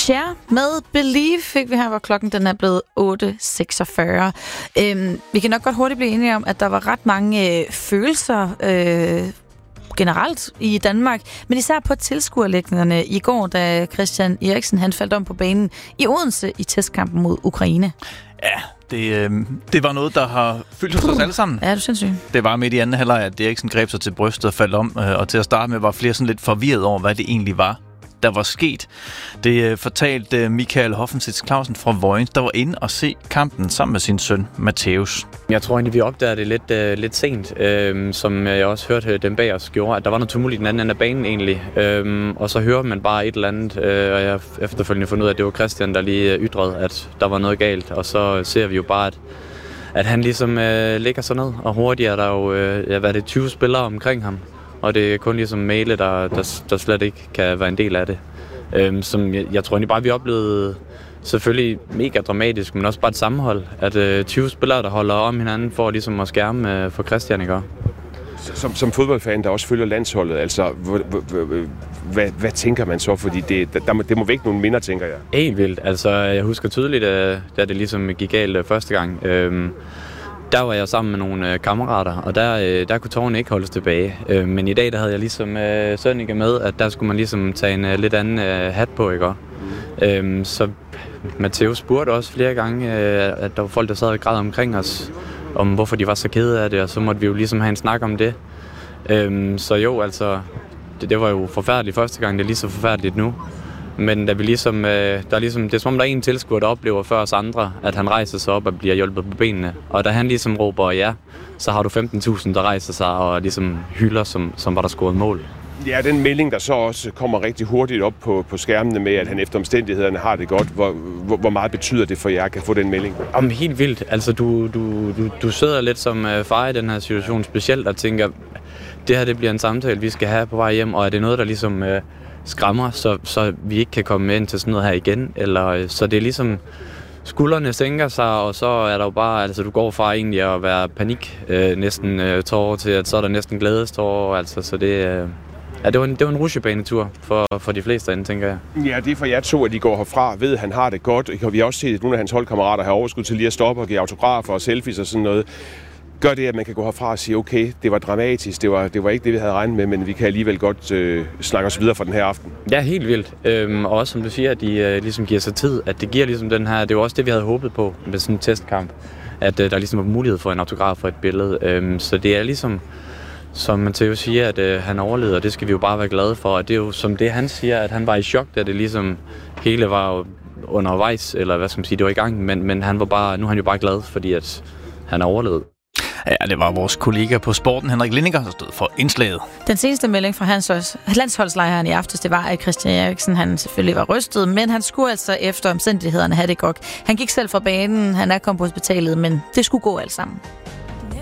Cher med Believe fik vi her, hvor klokken den er blevet 8.46. Vi kan nok godt hurtigt blive enige om, at der var ret mange følelser generelt i Danmark, men især på tilskuerlægningerne i går, da Christian Eriksen han faldt om på banen i Odense i testkampen mod Ukraine. Ja, det var noget, der har fyldt hos os alle sammen. Ja, du synes jo. Det var midt i anden halvleg, at Eriksen greb sig til brystet og faldt om, og til at starte med var flere sådan lidt forvirret over, hvad det egentlig var, der var sket. Det fortalte Michael Hoffensitz Clausen fra Vojens, der var inde og se kampen sammen med sin søn, Matthæus. Jeg tror egentlig, vi opdagede det lidt sent, som jeg også hørte dem bag os gjorde, at der var noget tumult i den anden ende af banen egentlig. Og så hører man bare et eller andet, og jeg efterfølgende fundet ud af, at det var Christian, der lige ytrede, at der var noget galt. Og så ser vi jo bare, at han ligesom ligger så ned, og hurtigt er der jo 20 spillere omkring ham. Og det er kun ligesom Mæle, der slet ikke kan være en del af det. Som jeg tror egentlig bare, vi oplevede selvfølgelig mega dramatisk, men også bare et sammenhold. At 20 spillere, der holder om hinanden for ligesom at skærme for Christian, ikke? Som fodboldfan, der også følger landsholdet, altså, hvad tænker man så? Fordi det må vække nogle minder, tænker jeg. Helt vildt. Altså, jeg husker tydeligt, da det ligesom gik galt første gang. Der var jeg sammen med nogle kammerater, og der kunne tårerne ikke holdes tilbage. Men i dag, der havde jeg ligesom Sønneke med, at der skulle man ligesom tage en lidt anden hat på, ikke? Så Matthæus spurgte også flere gange, at der var folk, der sad og græd omkring os, om hvorfor de var så kede af det, og så måtte vi jo ligesom have en snak om det. Så jo, altså, det var jo forfærdeligt første gang, det er lige så forfærdeligt nu. Men da vi ligesom, det er som om der er en tilskuer, der oplever før os andre, at han rejser sig op og bliver hjulpet på benene. Og da han ligesom råber ja, så har du 15.000, der rejser sig og ligesom hylder, som var der scoret mål. Ja, den melding, der så også kommer rigtig hurtigt op på skærmene med, at han efter omstændighederne har det godt. Hvor meget betyder det for jer at få den melding? Helt vildt. Altså, du sidder lidt som far i den her situation specielt og tænker, det her det bliver en samtale, vi skal have på vej hjem, og er det noget, der ligesom skræmmer, så vi ikke kan komme ind til sådan noget her igen? Eller, så det er ligesom, skuldrene sænker sig, og så er der jo bare, altså du går fra egentlig at være panik, næsten tårer, til at så er der næsten glædestårer, altså, så det det var en rutsjebanetur for de fleste inde, tænker jeg. Ja, det er for jer to, at de går herfra, ved at han har det godt. Vi har også set, at nogle af hans holdkammerater har overskud til lige at stoppe og give autografer og selfies og sådan noget. Gør det, at man kan gå herfra og sige, okay, det var dramatisk, det var ikke det, vi havde regnet med, men vi kan alligevel godt snakke os videre fra den her aften. Ja, helt vildt. Og også som du siger, at de ligesom giver sig tid, at det giver ligesom den her, det var også det, vi havde håbet på med sådan en testkamp, at der ligesom var mulighed for en autograf for et billede. Så det er ligesom, som Matthæus siger, at han overlevede, og det skal vi jo bare være glade for. Og det er jo som det, han siger, at han var i chok, da det ligesom hele var jo undervejs, eller hvad skal man sige, det var i gang, men han var bare, nu er han jo bare glad, fordi at han overlevede. Ja, det var vores kollega på Sporten, Henrik Lindinger, der stod for indslaget. Den seneste melding fra hans landsholdslejren i aftes, det var, at Christian Eriksen, han selvfølgelig var rystet, men han skulle altså efter omstændighederne have det godt. Han gik selv fra banen, han er kommet på hospitalet, men det skulle gå alt sammen.